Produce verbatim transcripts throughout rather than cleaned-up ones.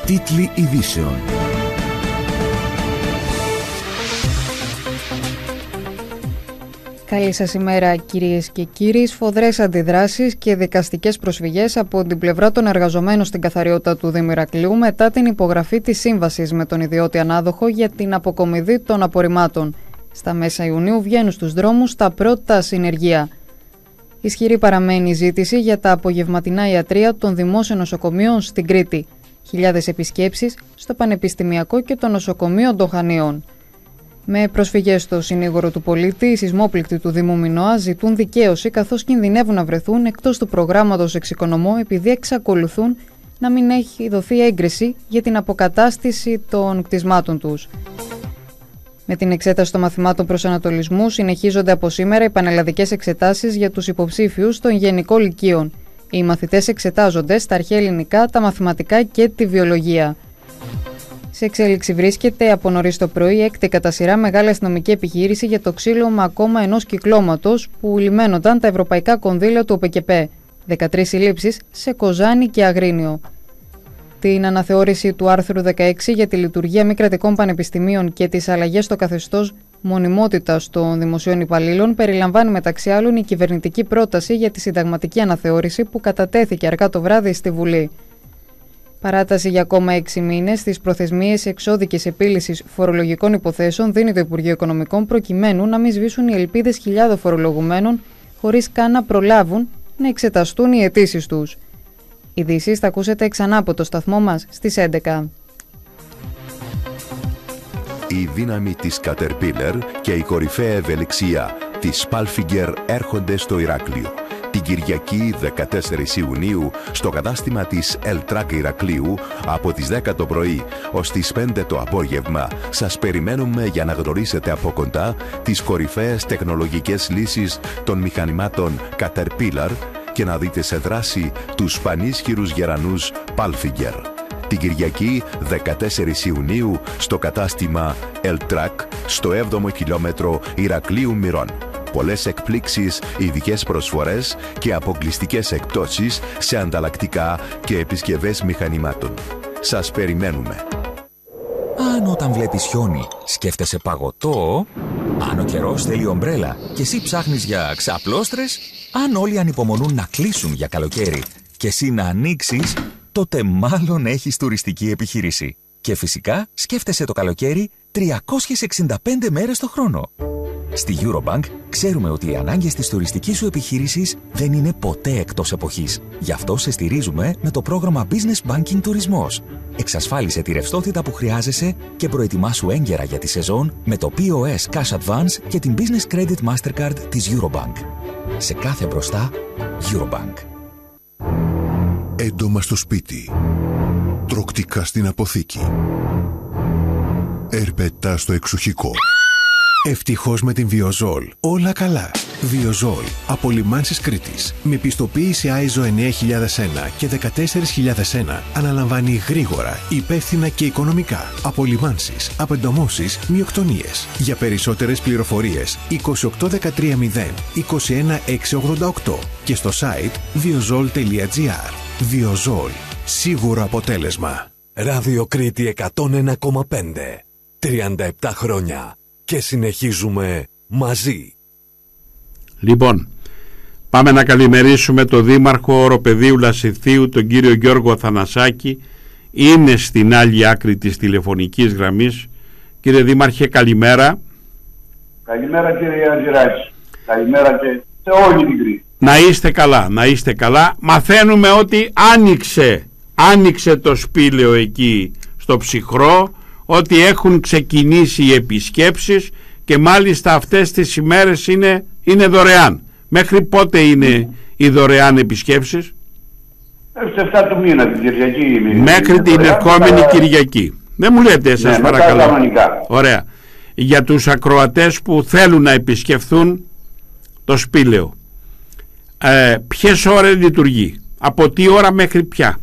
Τίτλοι ειδήσεων. Καλή σας ημέρα κυρίες και κύριοι. Σφοδρές αντιδράσεις και δικαστικές προσφυγές από την πλευρά των εργαζομένων στην καθαριότητα του Δήμου Ηρακλείου μετά την υπογραφή της σύμβασης με τον ιδιώτη ανάδοχο για την αποκομιδή των απορριμμάτων. Στα μέσα Ιουνίου βγαίνουν στους δρόμους τα πρώτα συνεργεία. Ισχυρή παραμένει η ζήτηση για τα απογευματινά ιατρεία των δημόσιων νοσοκομείων στην Κρήτη. Χιλιάδες επισκέψεις στο Πανεπιστημιακό και το Νοσοκομείο των Χανίων. Με προσφυγές στο συνήγορο του πολίτη, οι σεισμόπληκτοι του Δήμου Μινώα ζητούν δικαίωση καθώς κινδυνεύουν να βρεθούν εκτός του προγράμματος εξοικονομώ επειδή εξακολουθούν να μην έχει δοθεί έγκριση για την αποκατάσταση των κτισμάτων τους. Με την εξέταση των μαθημάτων προσανατολισμού συνεχίζονται από σήμερα οι πανελλαδικές εξετάσεις για τους υποψήφιους των γενικών λυκείων. Οι μαθητές εξετάζονται στα αρχαία ελληνικά, τα μαθηματικά και τη βιολογία. Σε εξέλιξη βρίσκεται από νωρίς το πρωί έκτη κατά σειρά μεγάλη αστυνομική επιχείρηση για το ξύλωμα ακόμα ενός κυκλώματος που λιμένονταν τα ευρωπαϊκά κονδύλια του ΟΠΕΚΕΠΕ. δεκατρείς συλλήψεις σε Κοζάνη και Αγρίνιο. Την αναθεώρηση του άρθρου δεκαέξι για τη λειτουργία μη κρατικών πανεπιστημίων και τις αλλαγές στο καθεστώς μονιμότητας των δημοσίων υπαλλήλων περιλαμβάνει μεταξύ άλλων η κυβερνητική πρόταση για τη συνταγματική αναθεώρηση που κατατέθηκε αργά το βράδυ στη Βουλή. Παράταση για ακόμα έξι μήνες στις προθεσμίες εξώδικης επίλυσης φορολογικών υποθέσεων δίνει το Υπουργείο Οικονομικών προκειμένου να μην σβήσουν οι ελπίδες χιλιάδων φορολογουμένων χωρίς καν να προλάβουν να εξεταστούν οι αιτήσεις τους. Ειδήσεις θα ακούσετε ξανά από το σταθμό μας στις έντεκα. Η δύναμη της Caterpillar και η κορυφαία ευελιξία της Palfinger έρχονται στο Ηράκλειο. Την Κυριακή δεκατέσσερις Ιουνίου στο κατάστημα της Ελτράκ Ηρακλείου από τις δέκα το πρωί ως τις πέντε το απόγευμα σας περιμένουμε για να γνωρίσετε από κοντά τις κορυφαίες τεχνολογικές λύσεις των μηχανημάτων Caterpillar και να δείτε σε δράση τους πανίσχυρους γερανούς Palfinger. Την Κυριακή δεκατέσσερις Ιουνίου στο κατάστημα Ελτράκ στο έβδομο χιλιόμετρο Ηρακλείου Μυρών. Πολλές εκπλήξεις, ειδικές προσφορές και αποκλειστικές εκπτώσεις σε ανταλλακτικά και επισκευές μηχανημάτων. Σας περιμένουμε. Αν όταν βλέπεις χιόνι σκέφτεσαι παγωτό, αν ο καιρός θέλει ομπρέλα και εσύ ψάχνεις για ξαπλώστρες, αν όλοι ανυπομονούν να κλείσουν για καλοκαίρι και εσύ να ανοίξεις, τότε μάλλον έχεις τουριστική επιχείρηση. Και φυσικά σκέφτεσαι το καλοκαίρι τριακόσιες εξήντα πέντε μέρες το χρόνο. Στη Eurobank ξέρουμε ότι οι ανάγκες της τουριστικής σου επιχείρησης δεν είναι ποτέ εκτός εποχής. Γι' αυτό σε στηρίζουμε με το πρόγραμμα Business Banking Τουρισμός. Εξασφάλισε τη ρευστότητα που χρειάζεσαι και προετοιμάσου έγκαιρα για τη σεζόν με το πι ο ες Cash Advance και την Business Credit Mastercard της Eurobank. Σε κάθε μπροστά, Eurobank. Έντομα στο σπίτι. Τροκτικά στην αποθήκη. Ερπετά στο εξοχικό. Ευτυχώς με την Βιοζόλ. Όλα καλά. Βιοζόλ. Από Λιμάνσης Κρήτης. Με πιστοποίηση άι ες ο εννιά χιλιάδες ένα και δεκατέσσερα χιλιάδες ένα. Αναλαμβάνει γρήγορα, υπεύθυνα και οικονομικά. Από Λιμάνσης, απεντομώσεις, μειοκτονίες. Για περισσότερες πληροφορίες είκοσι οκτώ δεκατρία μηδέν είκοσι ένα εξακόσια ογδόντα οκτώ και στο site βιοζόλ τελεία τζι άρ. Βιοζόλ. Σίγουρο αποτέλεσμα. Ράδιο Κρήτη εκατόν ένα κόμμα πέντε. τριάντα επτά χρόνια. Και συνεχίζουμε μαζί. Λοιπόν, πάμε να καλημερίσουμε τον Δήμαρχο Οροπεδίου Λασιθίου, τον κύριο Γιώργο Θανασάκη. Είναι στην άλλη άκρη της τηλεφωνικής γραμμής. Κύριε Δήμαρχε, καλημέρα. Καλημέρα κύριε Αντζηράκη. Καλημέρα και σε όλη την Κρήτη. Να είστε καλά, να είστε καλά. Μαθαίνουμε ότι άνοιξε, άνοιξε το σπήλαιο εκεί στο Ψυχρό, ότι έχουν ξεκινήσει οι επισκέψεις και μάλιστα αυτές τις ημέρες είναι, είναι δωρεάν. Μέχρι πότε είναι οι δωρεάν επισκέψεις? Μέχρι τις επτά του μήνα, την Κυριακή είναι. Μέχρι είναι την δωρεάν, ερχόμενη θα... Κυριακή. Δεν μου λέτε, σας ναι, παρακαλώ. Ωραία. Για τους ακροατές που θέλουν να επισκεφθούν το σπήλαιο, ε, ποιες ώρες λειτουργεί? Από τι ώρα μέχρι ποια?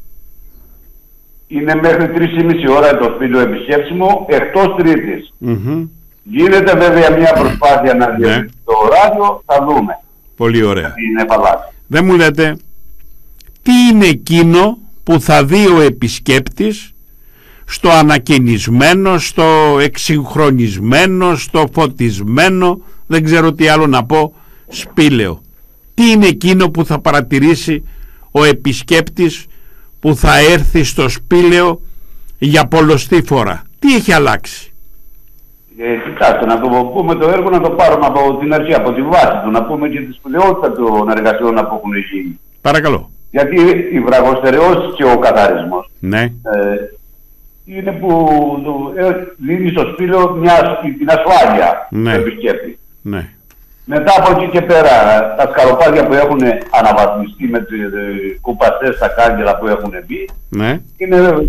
Είναι μέχρι τρεις και μισή ώρα το σπήλαιο επισκέψιμο, εκτός Τρίτης. Mm-hmm. Γίνεται βέβαια μια προσπάθεια να διαβεί το ωράριο, θα δούμε. Πολύ ωραία. Είναι παλάτι. Δεν μου λέτε τι είναι εκείνο που θα δει ο επισκέπτης στο ανακαινισμένο, στο εξυγχρονισμένο, στο φωτισμένο, δεν ξέρω τι άλλο να πω, σπήλαιο. Τι είναι εκείνο που θα παρατηρήσει ο επισκέπτης που θα έρθει στο σπήλαιο για πολλοστή φορά? Τι έχει αλλάξει? Ε, κοιτάξτε, να το πούμε το έργο, να το πάρουμε από την αρχή, από τη βάση του, να πούμε και τη σπουδαιότητα των εργασιών που έχουν γίνει. Παρακαλώ. Γιατί η βραγοστερεώση και ο καθαρισμός, ναι, ε, είναι που ε, δίνει στο σπήλαιο μια, την ασφάλεια, ναι, του επισκέπτη. Ναι. Μετά από εκεί και πέρα, τα σκαλοπάτια που έχουν αναβαθμιστεί με τις ε, κουπαστές, τα κάγκελα που έχουν μπει, ναι, είναι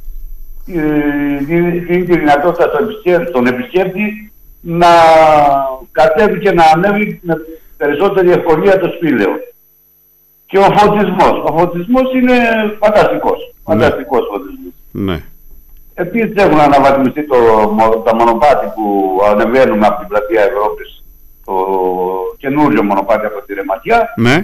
δίνει τη δυνατότητα στον επισκέπτη, στον επισκέπτη να κατέβει και να ανέβει με περισσότερη ευκολία το σπήλαιο. Και ο φωτισμός. Ο φωτισμός είναι φανταστικός. Ναι. Φανταστικός φωτισμός. Ναι. Επίσης έχουν αναβαθμιστεί το, τα μονοπάτι που ανεβαίνουμε από την πλατεία Ευρώπης, το καινούριο μονοπάτι από τη Ρεματιά. Ναι.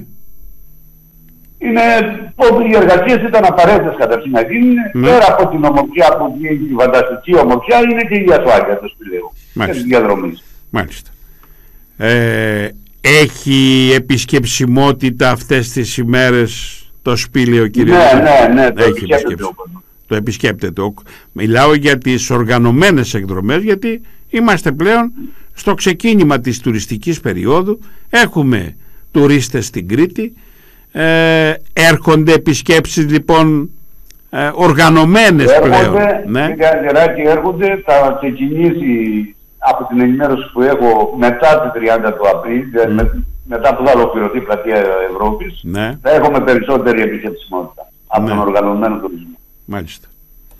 Είναι, οι εργασίες ήταν απαραίτητες καταρχήν να γίνουν. Ναι. Πέρα από την ομορφιά που γίνει, η φανταστική ομορφιά, είναι και η ασφάλεια του σπηλαίου και της διαδρομής. Μάλιστα. Ε, έχει επισκεψιμότητα αυτές τις ημέρες το σπήλαιο, κύριε? Ναι, ναι, ναι, το έχει επισκέπτεται. Το επισκέπτεται. Μιλάω για τις οργανωμένες εκδρομές, γιατί είμαστε πλέον στο ξεκίνημα της τουριστικής περίοδου. Έχουμε τουρίστες στην Κρήτη. Ε, έρχονται επισκέψεις λοιπόν ε, οργανωμένες έρχονται, πλέον. Ναι. Γεράκη, έρχονται, θα ξεκινήσει από την ενημέρωση που έχω μετά τις τριάντα του Απρίλη, mm. με, μετά που θα ολοκληρωθεί η πλατεία Ευρώπης, ναι, θα έχουμε περισσότερη επισκεψιμότητα από ναι. τον οργανωμένο τουρισμό. Μάλιστα.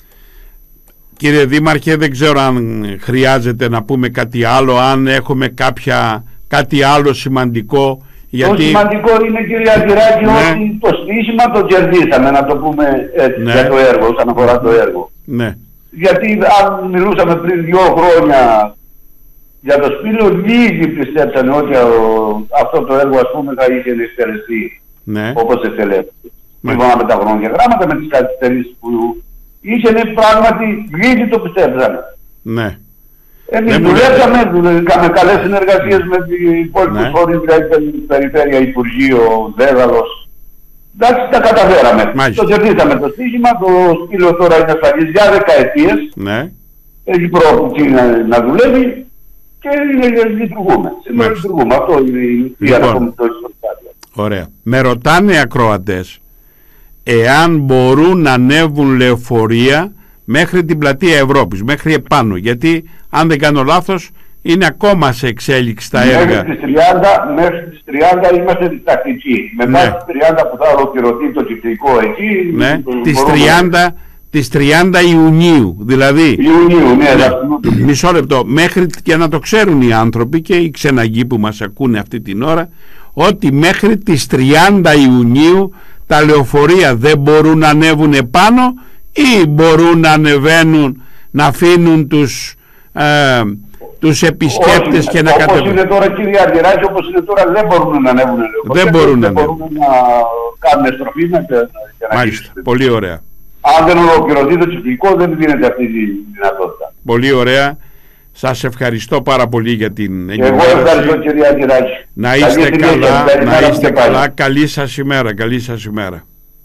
Κύριε Δήμαρχε, δεν ξέρω αν χρειάζεται να πούμε κάτι άλλο, αν έχουμε κάποια, κάτι άλλο σημαντικό. Γιατί... Το σημαντικό είναι, κύριε Αργυράκη, ναι, ότι το στήσιμα το κερδίσαμε, να το πούμε έτσι, ναι, για το έργο, όσον αφορά το έργο. Ναι. Γιατί αν μιλούσαμε πριν δύο χρόνια για το σπήλαιο, λίγοι πιστέψανε ότι ο, αυτό το έργο, ας πούμε, θα είχε εκτελεστεί, ναι, όπως εκτελέστηκε. Σύμφωνα με τα χρόνια γράμματα, με τις καθυστερήσεις που είχε, πράγματι λίγοι το πιστέψανε. Ναι. Εμείς δουλέψαμε, είχαμε καλές συνεργασίες με την υπόλοιπη ναι. φορείς, δηλαδή Περιφέρεια, Υπουργείο, Δέδαλος. Εντάξει, τα καταφέραμε. Μάλιστα. Το κερδίσαμε το στοίχημα, το σπήλαιο τώρα είναι ασφαλής για δεκαετίες. Ναι. Έχει πρόοπτικη να, να δουλεύει και λειτουργούμε. Σήμερα λειτουργούμε. Αυτό είναι η λοιπόν, ωραία. Με ρωτάνε ακροατές εάν μπορούν να ανέβουν λεωφορεία μέχρι την πλατεία Ευρώπης, μέχρι επάνω, γιατί αν δεν κάνω λάθος είναι ακόμα σε εξέλιξη τα έργα. Μέχρι τις τριάντα, μέχρι τις τριάντα είμαστε διστακτικοί. Μετά ναι. τις τριάντα που θα ολοκληρωθεί το κυκλικό εκεί... Ναι, τις τριάντα, τις τριάντα Ιουνίου, δηλαδή... Ιουνίου, ναι, ναι. Μισό λεπτό, μέχρι και να το ξέρουν οι άνθρωποι και οι ξεναγοί που μας ακούνε αυτή την ώρα, ότι μέχρι τις τριάντα Ιουνίου τα λεωφορεία δεν μπορούν να ανέβουν επάνω ή μπορούν να ανεβαίνουν, να αφήνουν τους, ε, τους επισκέπτες όχι, και να κατεβαίνουν. Όπως είναι τώρα, κύριε Αργυράκη, όπως είναι τώρα δεν μπορούν να ανέβουν λεωφορεία. Δεν μπορούν να, δεν μπορούν να κάνουν στροφή και, και να μάλιστα, πολύ ωραία. Αν δεν ολοκληρωθεί το κυκλικό δεν δίνεται αυτή τη δυνατότητα. Πολύ ωραία. Σας ευχαριστώ πάρα πολύ για την ενημέρωση. Εγώ ευχαριστώ, κύριε Αργυράκη. Να είστε καλά, να είστε καλά. Καλή σας ημέρα, καλή σας ημέρα.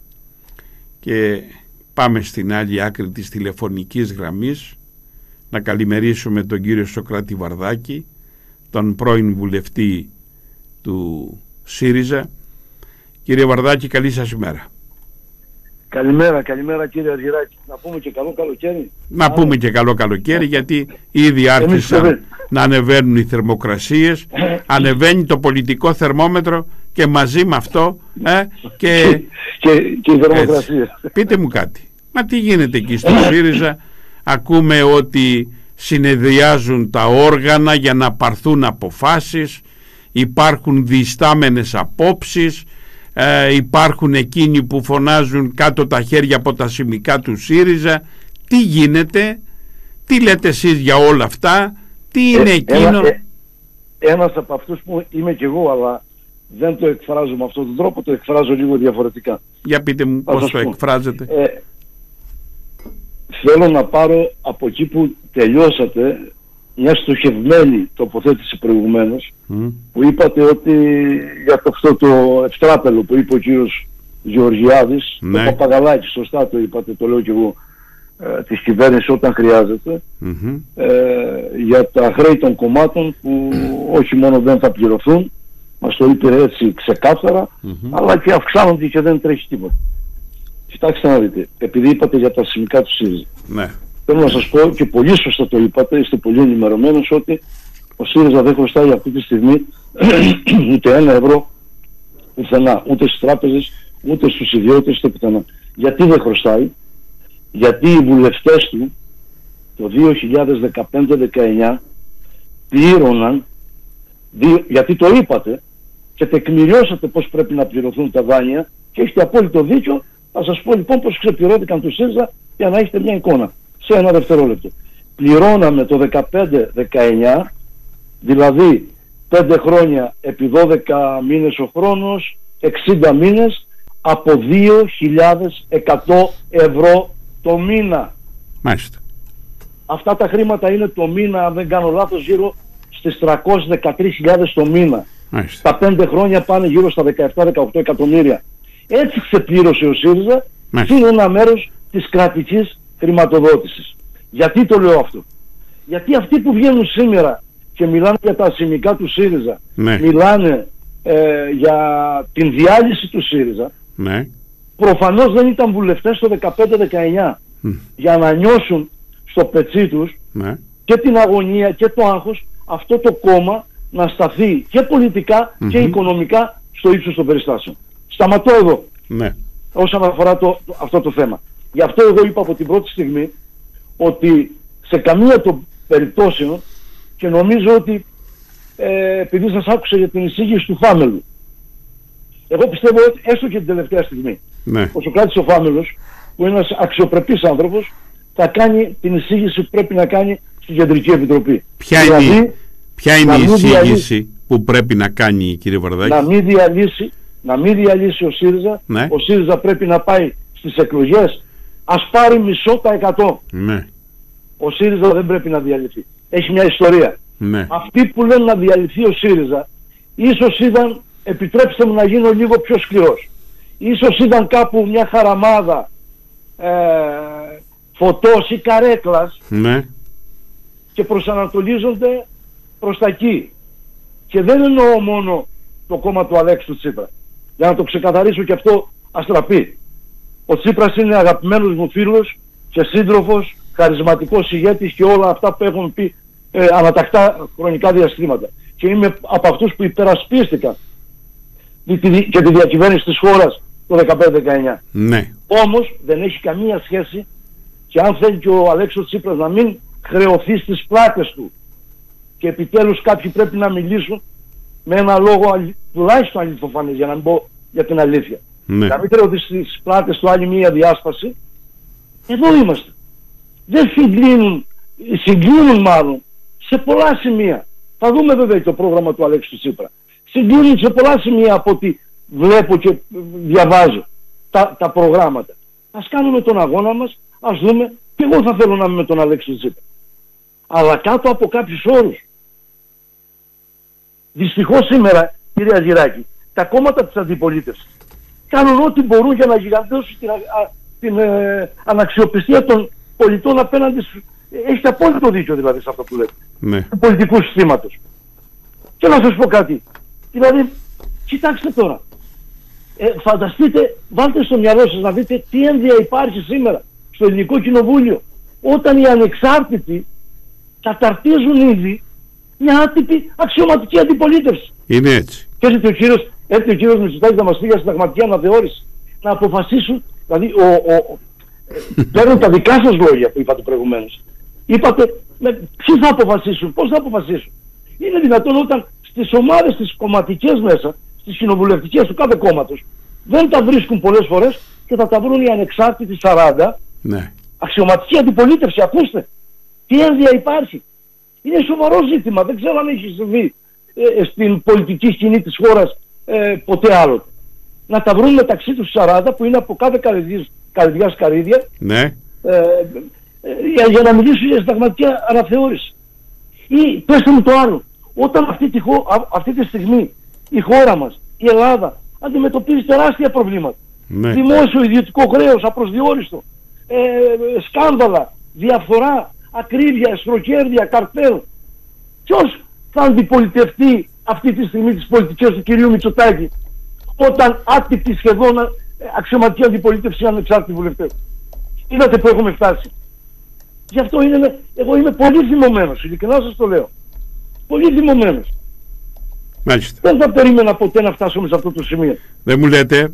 Και πάμε στην άλλη άκρη της τηλεφωνικής γραμμής να καλημερίσουμε τον κύριο Σωκράτη Βαρδάκη, τον πρώην βουλευτή του ΣΥΡΙΖΑ. Κύριε Βαρδάκη, καλή σας ημέρα. Καλημέρα, καλημέρα κύριε Αργυράκη. Να πούμε και καλό καλοκαίρι. Να Άρα. πούμε και καλό καλοκαίρι, γιατί ήδη άρχισαν να ανεβαίνουν οι θερμοκρασίες, ανεβαίνει το πολιτικό θερμόμετρο και μαζί με αυτό ε, και, και, και η θερμοκρασία. Πείτε μου κάτι, μα τι γίνεται εκεί στο ΣΥΡΙΖΑ? Ακούμε ότι συνεδριάζουν τα όργανα για να πάρθουν αποφάσεις, υπάρχουν διστάμενες απόψεις, ε, υπάρχουν εκείνοι που φωνάζουν κάτω τα χέρια από τα σημικά του ΣΥΡΙΖΑ. Τι γίνεται, τι λέτε εσείς για όλα αυτά, τι είναι ε, εκείνο? Ένα, ε, ένας από αυτούς που είμαι κι εγώ, αλλά δεν το εκφράζω με αυτόν τον τρόπο, το εκφράζω λίγο διαφορετικά. Για πείτε μου πώς το εκφράζετε. Ε, θέλω να πάρω από εκεί που τελειώσατε μια στοχευμένη τοποθέτηση προηγουμένως, mm. που είπατε ότι για το, αυτό το ευτράπελο που είπε ο κύριος Γεωργιάδης, ναι. το Παπαγαλάκη, σωστά το είπατε, το λέω και εγώ, ε, της κυβέρνησης όταν χρειάζεται, mm-hmm. ε, για τα χρέη των κομμάτων που όχι μόνο δεν θα πληρωθούν, μας το είπε έτσι ξεκάθαρα, mm-hmm. αλλά και αυξάνονται και δεν τρέχει τίποτα. Κοιτάξτε να δείτε, επειδή είπατε για τα σημικά του ΣΥΡΙΖΑ, ναι. θέλω να σας πω, και πολύ σωστά το είπατε, είστε πολύ ενημερωμένος, ότι ο ΣΥΡΙΖΑ δεν χρωστάει αυτή τη στιγμή ούτε ένα ευρώ πουθενά, ούτε στις τράπεζες, ούτε στους ιδιώτες, ούτε πουθενά. Γιατί δεν χρωστάει? Γιατί οι βουλευτές του το δύο χιλιάδες δεκαπέντε δεκαεννιά πλήρωναν, δι, γιατί το είπατε και τεκμηριώσατε πώς πρέπει να πληρωθούν τα δάνεια και έχετε απόλυτο δίκιο. Θα σας πω λοιπόν πώς ξεπληρώθηκαν του ΣΥΡΙΖΑ για να έχετε μια εικόνα σε ένα δευτερόλεπτο. Πληρώναμε το δεκαπέντε δεκαεννιά, δηλαδή πέντε χρόνια επί δώδεκα μήνες ο χρόνος, εξήντα μήνες, από δύο χιλιάδες εκατό ευρώ το μήνα. Μάλιστα. Αυτά τα χρήματα είναι το μήνα, αν δεν κάνω λάθος, γύρω στις τριακόσιες δεκατρείς χιλιάδες το μήνα. Μάλιστα. Τα πέντε χρόνια πάνε γύρω στα δεκαεπτά δεκαοκτώ εκατομμύρια. Έτσι ξεπλήρωσε ο ΣΥΡΙΖΑ σε ένα μέρος της κρατικής χρηματοδότησης. Γιατί το λέω αυτό? Γιατί αυτοί που βγαίνουν σήμερα και μιλάνε για τα ασημικά του ΣΥΡΙΖΑ, ναι. μιλάνε ε, για την διάλυση του ΣΥΡΙΖΑ, ναι. προφανώς δεν ήταν βουλευτές το δεκαπέντε δεκαεννιά mm. για να νιώσουν στο πετσί τους ναι. και την αγωνία και το άγχος αυτό το κόμμα να σταθεί και πολιτικά mm-hmm. και οικονομικά στο ύψος των περιστάσεων. Σταματώ εδώ ναι. όσον αφορά το, το, αυτό το θέμα. Γι' αυτό εγώ είπα από την πρώτη στιγμή ότι σε καμία των περιπτώσεων, και νομίζω ότι ε, επειδή σας άκουσα για την εισήγηση του Φάμελου, εγώ πιστεύω ότι έστω και την τελευταία στιγμή ναι. ο Σωκράτης ο Φάμελος, που είναι ένας αξιοπρεπής άνθρωπος, θα κάνει την εισήγηση που πρέπει να κάνει στην Κεντρική Επιτροπή. Ποια δηλαδή, είναι, ποια είναι η εισήγηση διαλύσει, που πρέπει να κάνει, κύριε Βαρδάκη? Να μην διαλύσει, να μην διαλύσει ο ΣΥΡΙΖΑ. Ναι. Ο ΣΥΡΙΖΑ πρέπει να πάει στις εκλογές, ας πάρει μισό τα εκατό. Ναι. Ο ΣΥΡΙΖΑ δεν πρέπει να διαλυθεί. Έχει μια ιστορία. Ναι. Αυτοί που λένε να διαλυθεί ο ΣΥΡΙΖΑ, ίσως είδαν, επιτρέψτε μου να γίνω λίγο πιο σκληρός, ίσως είδαν κάπου μια χαραμάδα ε, φωτός ή καρέκλας ναι. και προσανατολίζονται προς τα εκεί. Και δεν εννοώ μόνο το κόμμα του Αλέξη του Τσίπρα. Για να το ξεκαθαρίσω και αυτό αστραπή. Ο Τσίπρας είναι αγαπημένος μου φίλος και σύντροφος, χαρισματικός ηγέτης και όλα αυτά που έχουν πει ε, ανατακτά χρονικά διαστήματα. Και είμαι από αυτούς που υπερασπίστηκαν και τη διακυβέρνηση της χώρας το δεκαπέντε δεκαεννιά. Ναι. Όμως δεν έχει καμία σχέση, και αν θέλει και ο Αλέξης Τσίπρας να μην χρεωθεί στις πλάτες του, και επιτέλους κάποιοι πρέπει να μιλήσουν με ένα λόγο τουλάχιστον αληθοφανές, για να μην πω για την αλήθεια. Ναι. Να μην χρεωθεί στις πλάτες του άλλη μία διάσπαση. Εδώ είμαστε. Δεν συγκλίνουν, συγκλίνουν μάλλον σε πολλά σημεία. Θα δούμε βέβαια το πρόγραμμα του Αλέξη Τσίπρα. Συγκλίνουν σε πολλά σημεία από ό,τι βλέπω και διαβάζω τα, τα προγράμματα. Ας κάνουμε τον αγώνα μας, ας δούμε, και εγώ θα θέλω να είμαι με τον Αλέξη Τσίπρα. Αλλά κάτω από κάποιους όρους. Δυστυχώς σήμερα, κύριε Αργυράκη, τα κόμματα της αντιπολίτευσης κάνουν ό,τι μπορούν για να γιγαντώσουν την, α, την ε, αναξιοπιστία των πολιτών απέναντι στους... Έχετε απόλυτο δίκιο δηλαδή σε αυτό που λέτε. Ναι. Του πολιτικού συστήματος. Και να σας πω κάτι. Δηλαδή, κοιτάξτε τώρα. Ε, φανταστείτε, βάλτε στο μυαλό σας να δείτε τι ένδυα υπάρχει σήμερα στο Ελληνικό Κοινοβούλιο, όταν οι ανεξάρτητοι καταρτίζουν ήδη μια άτυπη αξιωματική αντιπολίτευση. Είναι έτσι. Και έρχεται ο κύριος, έρχεται ο κύριος Μητσοτάκης να μας πει για συνταγματική αναθεώρηση. Να αποφασίσουν, δηλαδή ο, ο, ο, παίρνουν τα δικά σας λόγια που είπατε προηγουμένως. Είπατε, με, ποιοι θα αποφασίσουν, πώς θα αποφασίσουν. Είναι δυνατόν όταν στις ομάδες τις κομματικές μέσα, στις κοινοβουλευτικές του κάθε κόμματος, δεν τα βρίσκουν πολλές φορές και θα τα βρουν οι ανεξάρτητοι σαράντα. Ναι. Αξιωματική αντιπολίτευση, ακούστε. Τι ένδυα υπάρχει. Είναι σοβαρό ζήτημα. Δεν ξέρω αν έχει συμβεί ε, στην πολιτική σκηνή της χώρας ε, ποτέ άλλο. Να τα βρουν μεταξύ τους σαράντα που είναι από κάθε καρδιά σκαρίδια, ναι. ε, ε, για, για να μιλήσουν για συνταγματική αναθεώρηση. Ή πέστε μου το άλλο, όταν αυτή τη, αυτή τη στιγμή η χώρα μας, η Ελλάδα, αντιμετωπίζει τεράστια προβλήματα. Ναι. Δημόσιο ιδιωτικό χρέος, απροσδιόριστο, ε, σκάνδαλα, διαφθορά, ακρίβεια, εσχροκέρδεια, καρτέλ. Ποιος θα αντιπολιτευτεί αυτή τη στιγμή τις πολιτικές του κυρίου Μητσοτάκη, όταν άτυπη σχεδόν αξιωματική αντιπολίτευση ανεξάρτητοι βουλευτές? Είδατε που έχουμε φτάσει. Γι' αυτό είναι, εγώ είμαι πολύ θυμωμένος, ειλικρινά σας το λέω. Πολύ θυμωμένος. Μάλιστα. Δεν θα περίμενα ποτέ να φτάσουμε σε αυτό το σημείο. Δεν μου λέτε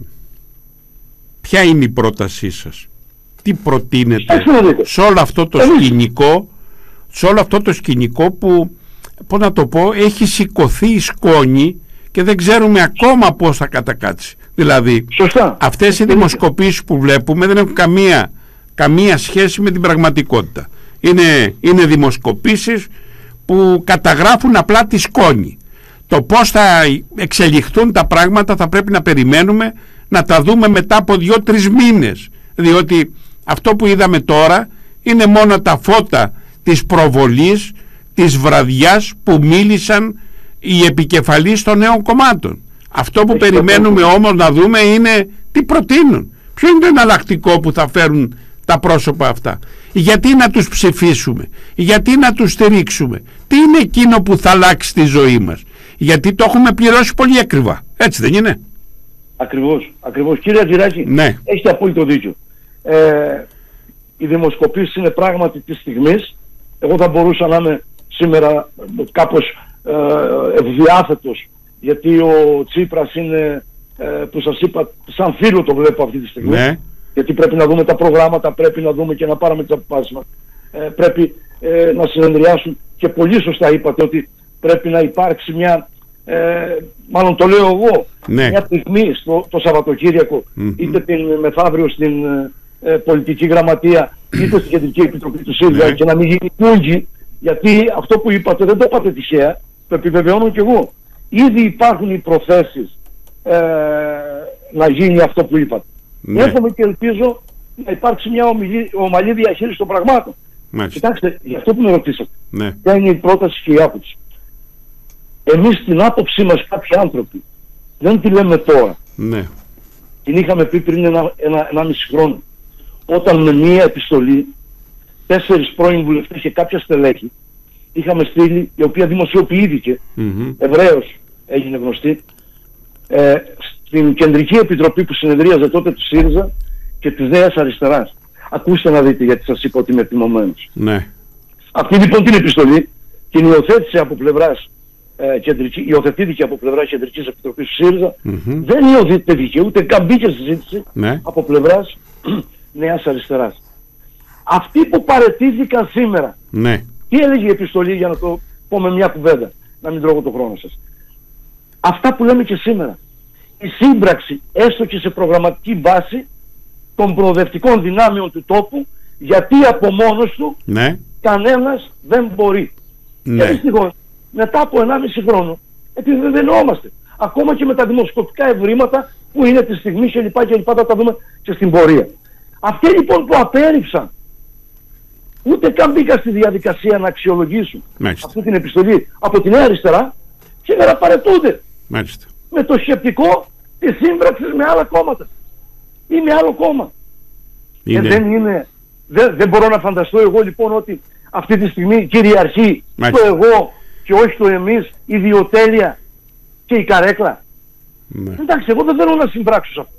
ποια είναι η πρότασή σας, τι προτείνετε σε όλο αυτό το Εμείς. σκηνικό, σε όλο αυτό το σκηνικό που, πώς να το πω, έχει σηκωθεί η σκόνη και δεν ξέρουμε ακόμα πώς θα κατακάτσει. Δηλαδή, Σωστά. αυτές οι δημοσκοπήσεις που βλέπουμε δεν έχουν καμία, καμία σχέση με την πραγματικότητα. Είναι, είναι δημοσκοπήσεις που καταγράφουν απλά τη σκόνη. Το πώς θα εξελιχθούν τα πράγματα θα πρέπει να περιμένουμε να τα δούμε μετά από δύο-τρεις μήνες. Διότι αυτό που είδαμε τώρα είναι μόνο τα φώτα της προβολής, της βραδιάς που μίλησαν οι επικεφαλείς των νέων κομμάτων. Αυτό που Έχει περιμένουμε το... όμως να δούμε είναι τι προτείνουν. Ποιο είναι το εναλλακτικό που θα φέρουν τα πρόσωπα αυτά? Γιατί να τους ψηφίσουμε? Γιατί να τους στηρίξουμε? Τι είναι εκείνο που θα αλλάξει τη ζωή μας? Γιατί το έχουμε πληρώσει πολύ ακριβά. Έτσι δεν είναι? Ακριβώς, ακριβώς. Κύριε Αργυράκη, ναι. έχετε απόλυτο δίκιο. Ε, οι δημοσκοπήσεις είναι πράγματι της στιγμής. Εγώ θα μπορούσα να είμαι σήμερα κάπως ε, ευδιάθετος, γιατί ο Τσίπρας είναι, ε, που σας είπα, σαν φίλο το βλέπω αυτή τη στιγμή. Ναι. Γιατί πρέπει να δούμε τα προγράμματα, πρέπει να δούμε και να πάρουμε τις αποφάσεις μας. Ε, πρέπει ε, να συνεδριάσουν, και πολύ σωστά είπατε ότι πρέπει να υπάρξει μια, ε, μάλλον το λέω εγώ, ναι. μια στιγμή στο, το Σαββατοκύριακο, mm-hmm. είτε την μεθαύριο στην ε, πολιτική γραμματεία, είτε στην Κεντρική Επιτροπή του ΣΥΡΙΖΑ, ναι. και να μην γίνει κούγκι, γιατί αυτό που είπατε δεν το είπατε τυχαία, το επιβεβαιώνω κι εγώ. Ήδη υπάρχουν οι προθέσεις ε, να γίνει αυτό που είπατε. Ναι. Εύχομαι και ελπίζω να υπάρξει μια ομιλή, ομαλή διαχείριση των πραγμάτων. Μάλιστα. Κοιτάξτε, για αυτό που με ρωτήσατε, ναι. ποια είναι η πρόταση και η άποψη. Εμείς την άποψή μας, κάποιοι άνθρωποι, δεν τη λέμε τώρα. Ναι. Την είχαμε πει πριν ένα, ένα, ένα μισή χρόνο. Όταν με μία επιστολή, τέσσερις πρώην βουλευτές και κάποια στελέχη είχαμε στείλει, η οποία δημοσιοποιήθηκε, mm-hmm. ευρέως έγινε γνωστή, ε, στην Κεντρική Επιτροπή που συνεδρίαζε τότε του ΣΥΡΙΖΑ και της Νέας Αριστεράς. Ακούστε να δείτε, γιατί σας είπα ότι είμαι θυμωμένος. Ναι. Αυτή λοιπόν την επιστολή την υιοθέτησε από πλευράς ε, κεντρική, υιοθετήθηκε από πλευράς Κεντρικής Επιτροπής του ΣΥΡΙΖΑ. Mm-hmm. Δεν υιοθετήθηκε, ούτε καν μπήκε συζήτηση, ναι. από πλευράς Νέας Αριστεράς. Αυτοί που παραιτήθηκαν σήμερα, ναι. τι έλεγε η επιστολή, για να το πω με μια κουβέντα, να μην τρώγω το χρόνο σας? Αυτά που λέμε και σήμερα. Η σύμπραξη, έστω και σε προγραμματική βάση, των προοδευτικών δυνάμεων του τόπου, γιατί από μόνος του, ναι. κανένας δεν μπορεί. Ναι. Και δυστυχώς, μετά από ενάμιση χρόνο, επιβεβαιωνόμαστε. Ακόμα και με τα δημοσκοπικά ευρήματα που είναι τη στιγμή και λοιπά και λοιπά, θα τα δούμε και στην πορεία. Αυτοί λοιπόν που απέρριψαν, ούτε καν μπήκαν στη διαδικασία να αξιολογήσουν Μάλιστα. αυτή την επιστολή από τη Νέα Αριστερά, σήμερα παρετούνται. Μάλιστα. Με το σκεπτικό της σύμπραξης με άλλα κόμματα ή με άλλο κόμμα. Είναι. Ε, δεν είναι, δεν, δεν μπορώ να φανταστώ εγώ λοιπόν ότι αυτή τη στιγμή κυριαρχεί Μάλιστα. το εγώ και όχι το εμείς, η ιδιοτέλεια και η καρέκλα. Ναι. Εντάξει, εγώ δεν θέλω να συμπράξω σε αυτό.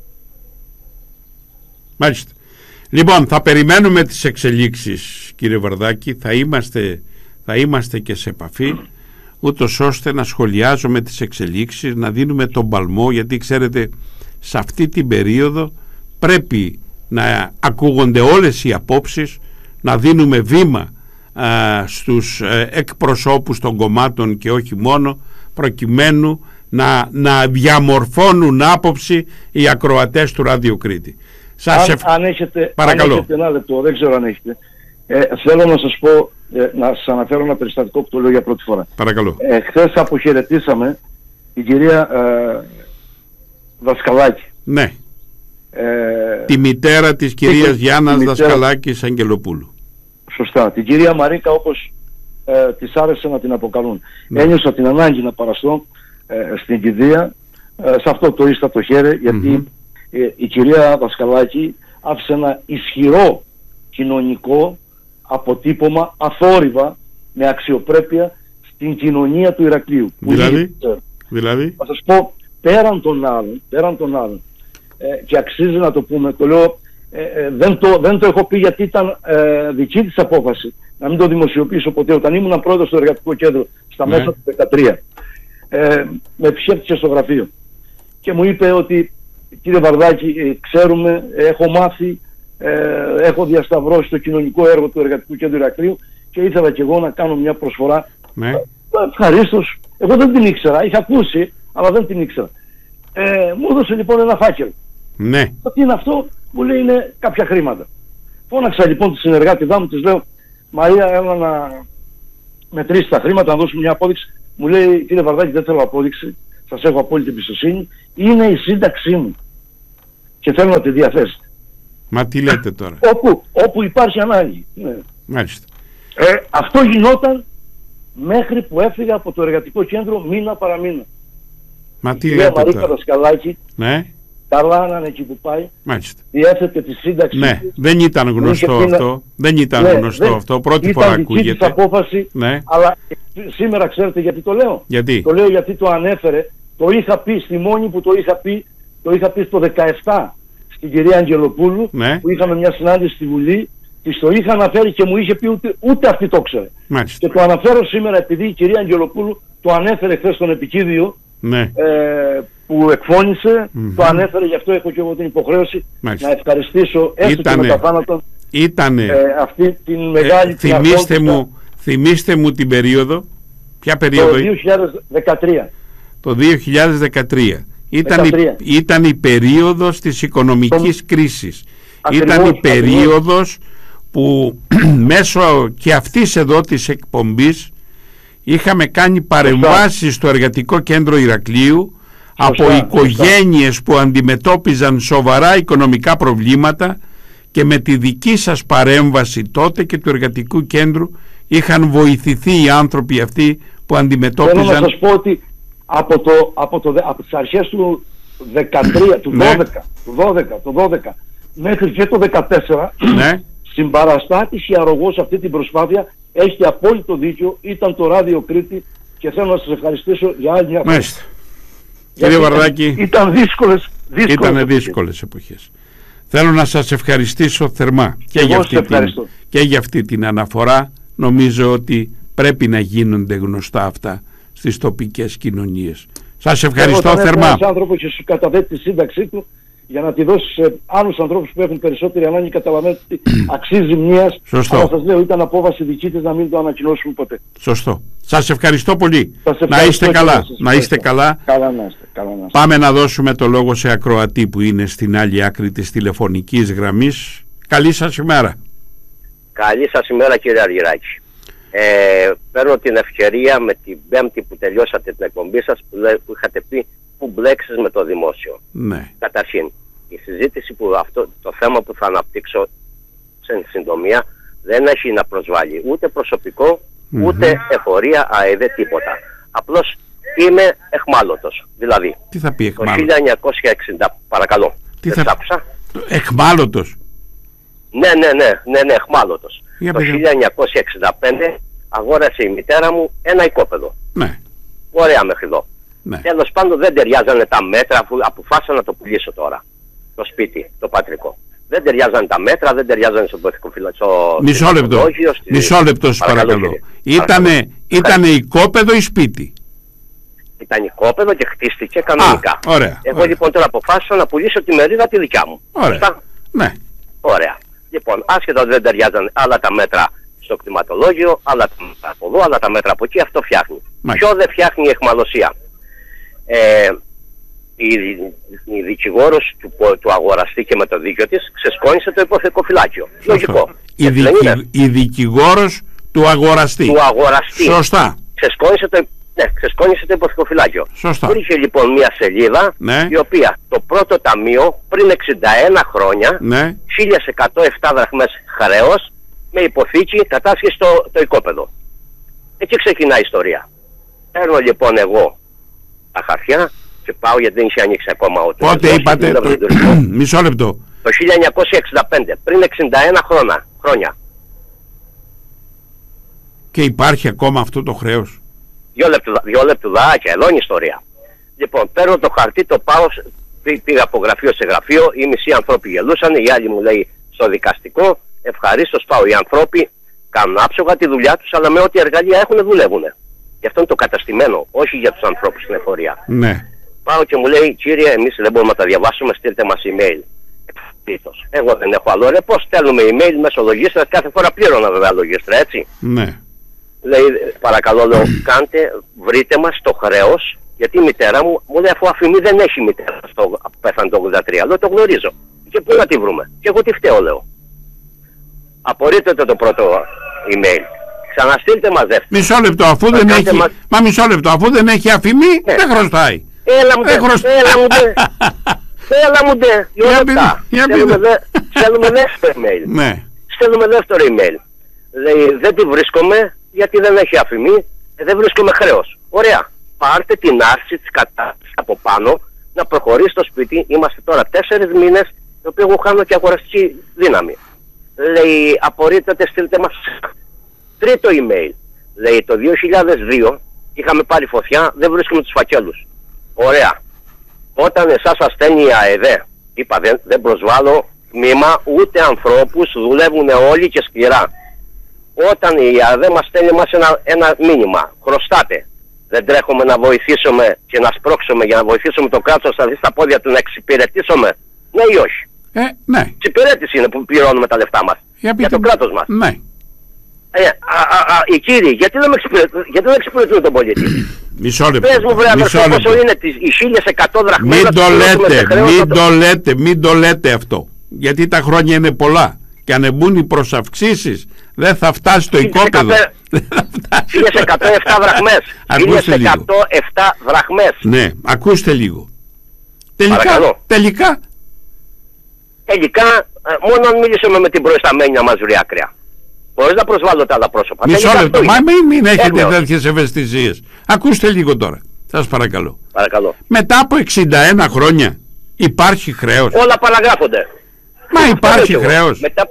Μάλιστα. Λοιπόν, θα περιμένουμε τις εξελίξεις, κύριε Βαρδάκη, θα είμαστε, θα είμαστε και σε επαφή, ούτως ώστε να σχολιάζουμε τις εξελίξεις, να δίνουμε τον παλμό, γιατί ξέρετε, σε αυτή την περίοδο πρέπει να ακούγονται όλες οι απόψεις, να δίνουμε βήμα α, στους ε, εκπροσώπους των κομμάτων και όχι μόνο, προκειμένου να, να διαμορφώνουν άποψη οι ακροατές του Ράδιο Κρήτη. Σας αν, ευ... αν, έχετε, Παρακαλώ. αν έχετε ένα λεπτό, δεν ξέρω αν έχετε, ε, θέλω να σας πω, ε, να σας αναφέρω ένα περιστατικό που το λέω για πρώτη φορά. Παρακαλώ. Ε, χθες αποχαιρετήσαμε την κυρία ε, Δασκαλάκη. Ναι. Ε, τη μητέρα της κυρίας Γιάννας μητέρα... Δασκαλάκης Αγγελοπούλου. Σωστά. Την κυρία Μαρίκα, όπως ε, της άρεσε να την αποκαλούν. Ναι. Ένιωσα την ανάγκη να παραστώ ε, στην κηδεία ε, σε αυτό το ίστατο χέρι, γιατί mm-hmm. ε, η κυρία Δασκαλάκη άφησε ένα ισχυρό κοινωνικό αποτύπωμα, αθόρυβα, με αξιοπρέπεια στην κοινωνία του Ηρακλείου. Δηλαδή, δηλαδή. Θα σας πω, πέραν των άλλων, πέραν των άλλων ε, και αξίζει να το πούμε, το λέω, ε, ε, δεν, το, δεν το έχω πει γιατί ήταν ε, δική της απόφαση να μην το δημοσιοποιήσω ποτέ. Όταν ήμουν πρόεδρος του Εργατικού Κέντρου στα ναι. μέσα του δεκατρία, ε, με επισκέφτησε στο γραφείο και μου είπε ότι κύριε Βαρδάκη, ε, ξέρουμε, έχω μάθει, ε, έχω διασταυρώσει το κοινωνικό έργο του Εργατικού Κέντρου Ηρακλείου και ήθελα και εγώ να κάνω μια προσφορά. Ναι. Ευχαρίστως. Εγώ δεν την ήξερα, είχα ακούσει, αλλά δεν την ήξερα. Ε, μου έδωσε λοιπόν ένα φάκελο. Ναι. Τι είναι αυτό, μου λέει είναι κάποια χρήματα. Φώναξα λοιπόν τη συνεργάτη μου, της λέω Μαρία, έλα να μετρήσει τα χρήματα, να δώσουμε μια απόδειξη. Μου λέει κύριε Βαρδάκη, δεν θέλω απόδειξη, σας έχω απόλυτη εμπιστοσύνη. Είναι η σύνταξή μου και θέλω να τη διαθέσετε. Μα τι λέτε τώρα. Όπου, όπου υπάρχει ανάγκη. Ναι. Μάλιστα. Ε, αυτό γινόταν μέχρι που έφυγα από το Εργατικό Κέντρο μήνα παραμήνα. Μα τι η λέτε Μαρίκα τώρα. Δασκαλάκη, ναι. καλά να είναι εκεί που πάει. Μάλιστα. Διέθετε τη σύνταξη. Ναι, δεν ήταν γνωστό αυτό. Δεν ήταν ναι, γνωστό δεν... αυτό. Πρώτη ήταν φορά ακούγεται. Ήταν δική της απόφαση, ναι. αλλά σήμερα ξέρετε γιατί το λέω. Γιατί. Το λέω γιατί το ανέφερε. Το είχα πει στη μόνη που το είχα πει, το είχα πει στο δεκαεπτά στην κυρία Αγγελοπούλου, ναι. που είχαμε μια συνάντηση στη Βουλή. Της το είχα αναφέρει και μου είχε πει ούτε, ούτε αυτή το ξέρε. Μάλιστα. Και το αναφέρω σήμερα επειδή η κυρία Αγγελοπούλου το ανέφερε χθες στον επικίδιο, ναι. ε, που εκφώνησε, mm-hmm. το ανέφερε, γι' αυτό έχω και εγώ την υποχρέωση Μάλιστα. να ευχαριστήσω έστω ήτανε, και με τα θάνατον ήτανε, ε, αυτή την μεγάλη ε, θυμίστε, μου, θυμίστε μου την περίοδο. Ποια περίοδο? Το δύο χιλιάδες δεκατρία. Το δύο χιλιάδες δεκατρία. Ήταν, η, ήταν η περίοδος της οικονομικής το... κρίσης. Ακριβώς, ήταν η περίοδος που μέσω και αυτής εδώ της εκπομπής είχαμε κάνει παρεμβάσεις στο Εργατικό Κέντρο Ηρακλείου από Σωστά. οικογένειες που αντιμετώπιζαν σοβαρά οικονομικά προβλήματα και με τη δική σας παρέμβαση τότε και του Εργατικού Κέντρου είχαν βοηθηθεί οι άνθρωποι αυτοί που αντιμετώπιζαν. Θέλω να σας πω ότι από, το, από, το, από τις αρχές του δεκατρία, του δώδεκα, του δώδεκα, του δώδεκα μέχρι και το δεκατέσσερα ναι. συμπαραστάτηση αρρωγός αυτή την προσπάθεια. Έχει απόλυτο δίκιο, ήταν το Ράδιο Κρήτη και θέλω να σας ευχαριστήσω για άλλη μια φορά. Μάλιστα. Κύριε Βαρδάκη, ήταν δύσκολες, δύσκολες ήταν εποχές. δύσκολες εποχές. Θέλω να σας ευχαριστήσω θερμά και για, αυτή την, και για αυτή την αναφορά. Νομίζω ότι πρέπει να γίνονται γνωστά αυτά στις τοπικές κοινωνίες. Σας ευχαριστώ Εγώ, θερμά. Ένας άνθρωπος και σου καταθέτει τη σύνταξή του για να τη δώσει σε άλλους ανθρώπους που έχουν περισσότερη ανάγκη, καταλαβαίνετε ότι αξίζει μιας. Σωστό. Αλλά σας λέω, ήταν απόφαση δική της να μην το ανακοινώσουμε ποτέ. Σωστό. Σας ευχαριστώ πολύ. Σας να είστε καλά. Να είστε καλά. Καλά να είστε. Καλά να είστε. Πάμε να δώσουμε το λόγο σε ακροατή που είναι στην άλλη άκρη της τηλεφωνικής γραμμής. Καλή σας ημέρα. Καλή σας ημέρα κύριε Αργυράκη. Ε, παίρνω την ευκαιρία με την Πέμπτη που τελειώσατε την εκπομπή σας που είχατε πει που μπλέξεις με το δημόσιο. Ναι. Καταρχήν, η συζήτηση που αυτό, το θέμα που θα αναπτύξω σε συντομία δεν έχει να προσβάλλει ούτε προσωπικό, mm-hmm. ούτε εφορία, αεδέ, τίποτα. Απλώς είμαι εχμάλωτος. Δηλαδή, τι θα πει εχμάλωτος? Το χίλια εννιακόσια εξήντα, παρακαλώ. Τι θα... Εχμάλωτος? Ναι, ναι, ναι, ναι, ναι, εχμάλωτος. Για το χίλια εννιακόσια εξήντα πέντε αγόρασε η μητέρα μου ένα οικόπεδο. Ναι. Ωραία μέχρι εδώ. Ναι. Τέλος πάντων δεν ταιριάζανε τα μέτρα, αφού αποφάσισα να το πουλήσω τώρα. Το σπίτι, το πατρικό. Δεν ταιριάζανε τα μέτρα, δεν ταιριάζανε στο ποθικό φυλακό. Μισό λεπτό. Στη... Μισό λεπτό, σας παρακαλώ. παρακαλώ. Ήτανε, ήτανε οικόπεδο ή σπίτι? Ήταν οικόπεδο και χτίστηκε κανονικά. Α, ωραία. Εγώ ωραία. λοιπόν τώρα αποφάσισα να πουλήσω τη μερίδα τη δικιά μου. Ωραία. Σωστά? Ναι. Ωραία. Λοιπόν, άσχετα ότι δεν ταιριάζαν άλλα τα μέτρα στο κτηματολόγιο, άλλα τα μέτρα από εδώ, άλλα τα μέτρα από εκεί, αυτό φτιάχνει. Μάλιστα. Ποιο δεν φτιάχνει η εχμαλωσία? Ε, η, η δικηγόρος του, του αγοραστή και με το δίκιο της ξεσκόνησε το υποθεκοφυλάκιο. Λογικό. Η, δικη, η δικηγόρος του αγοραστή. Του αγοραστή. Σωστά. Ξεσκόνησε το, Ναι, ξεσκόνησε το υποθηκοφυλάκιο. Σωστά. Υπήρχε λοιπόν μια σελίδα, ναι, η οποία το πρώτο ταμείο πριν εξήντα ένα χρόνια, ναι, χίλια εκατόν επτά δραχμές χρέος, με υποθήκη κατάσχεση στο το οικόπεδο. Εκεί ξεκινάει η ιστορία. Παίρνω λοιπόν εγώ τα χαρτιά και πάω, γιατί δεν είχε ανοίξει ακόμα ο Πότε είπατε, το... μισό λεπτό. Το χίλια εννιακόσια εξήντα πέντε, πριν εξήντα ένα χρόνια. χρόνια. Και υπάρχει ακόμα αυτό το χρέος? Δυο, λεπτου, δυο λεπτουδάκια, εδώ είναι η ιστορία. Λοιπόν, παίρνω το χαρτί, το πάω, πήγα από γραφείο σε γραφείο, οι μισοί άνθρωποι γελούσαν, οι άλλοι μου λέει στο δικαστικό, ευχαρίστως πάω, οι άνθρωποι κάνουν άψογα τη δουλειά τους, αλλά με ό,τι εργαλεία έχουν δουλεύουν. Γι' αυτό είναι το καταστημένο, όχι για τους ανθρώπους στην εφορία. Ναι. Πάω και μου λέει, κύριε, εμείς δεν μπορούμε να τα διαβάσουμε, στείλτε μας email. Εγώ δεν έχω άλλο. Ρε, πώς στέλνουμε email μέσω λογίστρα, κάθε φορά πλήρωνα βέβαια λογίστρα, έτσι. Ναι. Λέει, παρακαλώ, λέω, κάντε, βρείτε μας το χρέος, γιατί η μητέρα μου μου λέει, αφού αφημί δεν έχει μητέρα, στο, πέθανε το ογδόντα τρία, λέω, το γνωρίζω. Και πού να τη βρούμε? Και εγώ τι φταίω, λέω. Απορρίπτεται το πρώτο email. Ξαναστείλτε μας δεύτερο. Μισό λεπτό, αφού δεν έχει. Μας... Μα μισό λεπτό, αφού δεν έχει αφημί, ναι, δεν χρωστάει. Έλα μου, δεν χρωστάει. Έλα μου, δε. Έλα μου, δε. Δύο λεπτά. Στέλνουμε δεύτερο email. Ναι. Στέλνουμε δεύτερο email. Λέει, δεν τη βρίσκομαι γιατί δεν έχει αφημί, δεν βρίσκομαι χρέος. Ωραία. Πάρτε την άρση της κατάστασης από πάνω να προχωρήσει στο σπίτι. Είμαστε τώρα τέσσερις μήνες, το οποίο εγώ χάνω και αγοραστική δύναμη. Λέει, απορρίπτεται, στείλτε μας. Τρίτο email. Λέει, το δύο χιλιάδες δύο είχαμε πάρει φωτιά, δεν βρίσκουμε τους φακέλους. Ωραία. Όταν εσάς σας στέλνει η ΑΕΔ, είπα, δεν, δεν προσβάλλω τμήμα ούτε ανθρώπους, δουλεύουν όλοι και σκληρά. Όταν η ΑΕΔ μας στέλνει μας ένα, ένα μήνυμα, χρωστάτε. Δεν τρέχουμε να βοηθήσουμε και να σπρώξουμε για να βοηθήσουμε το κράτος να σταθεί στα πόδια του, να εξυπηρετήσουμε? Ναι ή όχι? Ε, ναι. Εξυπηρέτηση είναι που πληρώνουμε τα λεφτά μας. Για, για το κράτος μας. Ναι. Ε, α, α, α, οι κύριοι, γιατί δεν εξυπηρετούν, γιατί δεν εξυπηρετούν τον πολίτη? Μισό λεπτό. Πες μου, βρε αδερφέ, πόσο είναι τις, οι χίλια εκατό δραχμές? Μην το λέτε, μην το λέτε, μην το λέτε αυτό. Γιατί τα χρόνια είναι πολλά. Και αν μπουν οι προσαυξήσεις, δεν θα φτάσει το οικόπεδο. χίλια εκατόν επτά δραχμές. χίλια εκατόν επτά δραχμές. Ναι, ακούστε λίγο. Τελικά, παρακαλώ. τελικά. Τελικά, μόνο αν μιλήσουμε με την προϊσταμένη να μας βρει άκρια. Χωρίς να προσβάλλω τα άλλα πρόσωπα. Μισό λεπτό, μα μην, μην έχετε τέτοιες ευαισθησίες. Ακούστε λίγο τώρα, σας παρακαλώ. Παρακαλώ. Μετά από εξήντα ένα χρόνια υπάρχει χρέος? Όλα παραγράφονται. Μα υπάρχει χρέος? Μετά...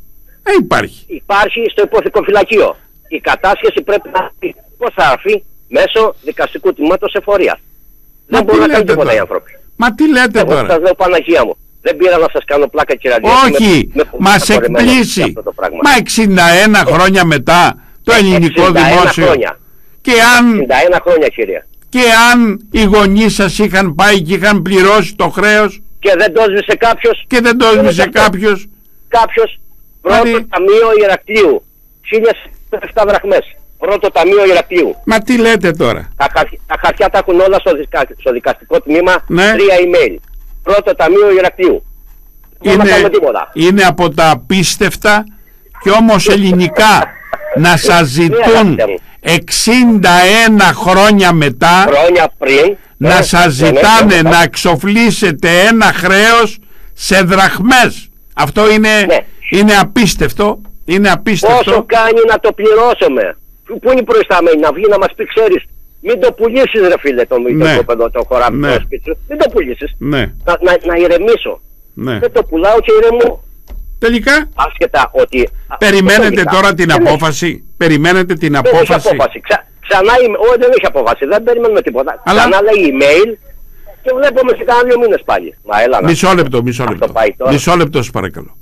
Ε, υπάρχει. Υπάρχει στο υποθηκοφυλακείο. Η κατάσχεση πρέπει να έρθει. Πώς θα έρθει? Μέσω δικαστικού τμήματος εφορίας. Δεν μπορούν να κάνουν τίποτα οι άνθρωποι. Μα τι λέτε εγώ τώρα? Σας λέω, Παναγία μου. Δεν πήρα να σας κάνω πλάκα, κύριε Αντιέτη. Όχι, με, με μας εκπλήσει. Μα εξήντα ένα χρόνια μετά το ελληνικό δημόσιο. Χρόνια. Και αν, εξήντα ένα χρόνια, κύριε. Και αν οι γονείς σας είχαν πάει και είχαν πληρώσει το χρέος και δεν το έσβησε κάποιος. Και δεν το έσβησε κάποιος. Κάποιος. Πρώτο δηλαδή... ταμείο Ηρακλείου. χίλια επτά δραχμές. Πρώτο ταμείο Ηρακλείου. Μα τι λέτε τώρα? Τα, χαρ... τα χαρτιά τα έχουν όλα στο, δικα... στο δικαστικό τμήμα. Ναι. Τρία email. Πρώτο ταμείο Ηρακλείου. Είναι... είναι από τα απίστευτα και όμως ελληνικά να σας ζητούν εξήντα ένα χρόνια μετά, χρόνια πριν, να ναι, σας ζητάνε ναι, ναι, να εξοφλήσετε ένα χρέος σε δραχμές. Αυτό είναι, ναι. είναι απίστευτο. Είναι απίστευτο. Πόσο κάνει να το πληρώσουμε? Πού είναι η προϊσταμένη? Να βγει να μας πει, ξέρεις, μην το πουλήσεις ρε φίλε το οικόπεδο, ναι. το χωράφι, ναι. το σπίτι σου. Μην το πουλήσεις. Ναι. Να, να, να ηρεμήσω. Ναι. Δεν το πουλάω και ηρεμώ. Τελικά, άσχετα ότι... Περιμένετε τελικά, τώρα την απόφαση. Έχει. Περιμένετε την δεν απόφαση. Έχει απόφαση. Ξα, ξανά, όχι, δεν έχει απόφαση. Δεν περιμένουμε τίποτα. Αλλά... Ξανά λέει email και βλέπουμε σε κάνα δύο μήνες πάλι. Μα έλα να... Μισό λεπτό, μισό λεπτό. Μισό λεπτό σας παρακαλώ.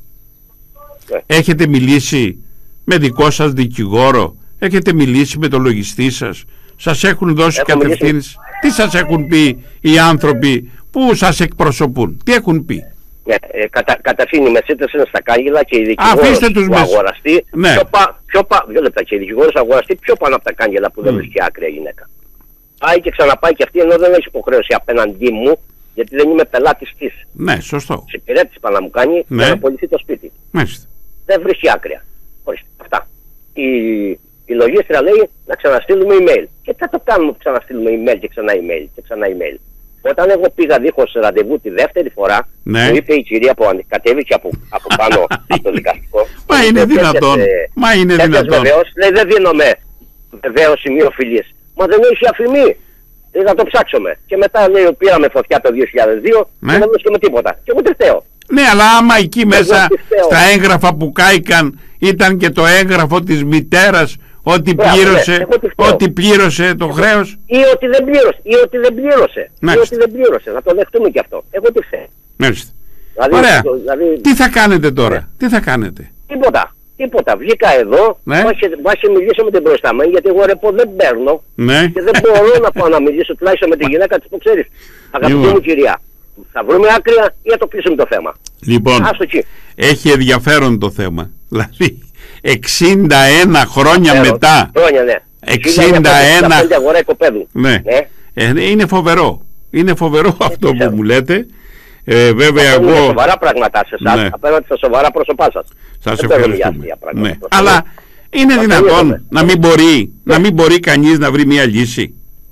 Ναι. Έχετε μιλήσει με δικό σας δικηγόρο? Έχετε μιλήσει με τον λογιστή σας? Σας έχουν δώσει κατευθύνσεις? Τι σας έχουν πει οι άνθρωποι που σας εκπροσωπούν? Τι έχουν πει? Ναι, ε, κατα, καταρχήν οι μεσίτες είναι στα κάγκελα και οι δικηγόρος του αγοραστή ναι. πιο, πα, πιο, πα, δύο λεπτά, και οι δικηγόρος αγοραστή πιο πάνω από τα κάγκελα που mm. δεν βρίσκει άκρια γυναίκα. Πάει και ξαναπάει και αυτή, ενώ δεν έχει υποχρέωση απέναντί μου, γιατί δεν είμαι πελάτης της. Ναι, σωστό. Εξυπηρέτηση πάνω να μου κάνει ναι. για να πωληθεί το σπίτι. Μάλιστα. Δεν βρίσκει άκρια. Ορίστε, αυτά. Η, Η λογίστρια λέει να ξαναστείλουμε email. Και θα το κάνουμε που ξαναστείλουμε email και ξανά email και ξανά email. Όταν εγώ πήγα δίχως ραντεβού τη δεύτερη φορά, ναι. μου είπε η κυρία που κατέβηκε από, από πάνω από το δικαστικό. Μα είναι δυνατόν. Ε, Μα είναι δυνατόν. Βεβαίως, λέει δεν δίνομαι βεβαίως σημείο φιλής. Μα δεν έχει αφημί. Λέει να το ψάξουμε. Και μετά λέει πήραμε φωτιά το δύο χιλιάδες δύο ναι. και δεν βρίσκουμε τίποτα. Και εγώ τι φταίω. Ναι, αλλά άμα εκεί μέσα στα έγγραφα που κάηκαν ήταν και το έγγραφο της μητέρας ότι Μπράβο, πλήρωσε, ναι, ότι πλήρωσε το χρέος. Ή ότι δεν πλήρωσε. Ή ότι δεν πλήρωσε. Ή ότι δεν πλήρωσε. Να το δεχτούμε και αυτό. Εγώ τι φταίω. Μάλιστα. Δηλαδή, Ωραία. Το, δηλαδή... Τι θα κάνετε τώρα. Ναι. Τι θα κάνετε. Τίποτα. Τίποτα. Βγήκα εδώ. Ναι. Βάσει μιλήσω με την προϊσταμένη γιατί εγώ ρεπό δεν παίρνω. Ναι. Και δεν μπορώ να πάω να μιλήσω τουλάχιστον με τη γυναίκα της που ξέρεις. Αγαπητή μου κυρία. Θα βρούμε άκρια ή θα το κλείσουμε το θέμα. Λοιπόν, έχει ενδιαφέρον το θέμα. Δηλαδή εξήντα ένα χρόνια Φέρον. μετά. Χρόνια, ναι. εξήντα ένα αγορά οικοπαίδου. Ναι. ναι. Ε, είναι φοβερό. Είναι φοβερό ε, αυτό που μου λέτε. Ε, βέβαια εγώ... Είναι σοβαρά πράγματα σε εσάς, ναι. απέναντι στα σοβαρά πρόσωπά σας. Σας ευχαριστούμε. Ναι. Αλλά είναι δυνατόν να μην μπορεί, να μην μπορεί κανείς να βρει μια λύση.